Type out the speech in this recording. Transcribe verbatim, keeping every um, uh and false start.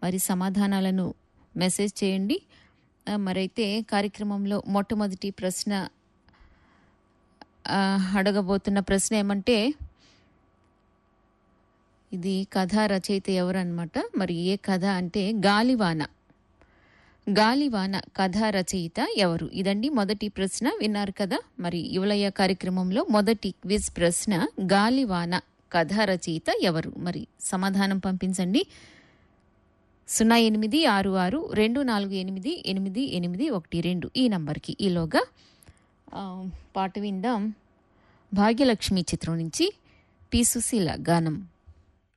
మరి సమాధానాలను మెసేజ్ చేయండి. ఆ, మరైతే కార్యక్రమంలో మొట్టమొదటి ప్రశ్న ఆ, అడగబోతున్న ప్రశ్న ఏమంటే, ఇది కథ రచయిత ఎవరన్నమాట. మరి ఏ కథ అంటే గాలివాన. గాలివాన కథ రచయిత ఎవరు? ఇదండి మొదటి ప్రశ్న. విన్నారు కదా. మరి యువలయ కార్యక్రమంలో మొదటి క్విజ్ ప్రశ్న, గాలివాన కథ రచయిత ఎవరు? మరి సమాధానం పంపించండి. సున్నా ఎనిమిది ఆరు ఆరు రెండు నాలుగు ఎనిమిది ఎనిమిది ఎనిమిది ఒకటి రెండు ఈ నంబర్కి. ఈలోగా ఆ, పాట విందాం. భాగ్యలక్ష్మి చిత్రం నుంచి పి సుశీల గానం.